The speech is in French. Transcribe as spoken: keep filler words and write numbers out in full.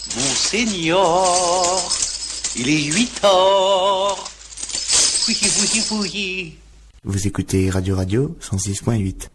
Monseigneur, il est huit heures. Oui, oui, oui. Vous écoutez Radio Radio cent six point huit.